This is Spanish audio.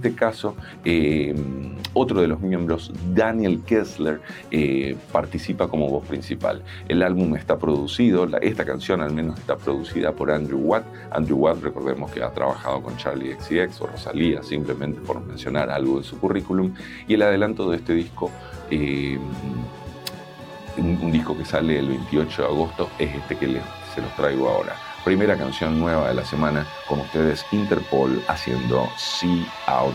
este caso, otro de los miembros, Daniel Kessler, participa como voz principal. El álbum está producido, esta canción al menos está producida por Andrew Watt. Andrew Watt, recordemos que ha trabajado con Charli XCX o Rosalía, simplemente por mencionar algo de su currículum. Y el adelanto de este disco, un disco que sale el 28 de agosto, es este que se los traigo ahora. Primera canción nueva de la semana, con ustedes Interpol haciendo See Out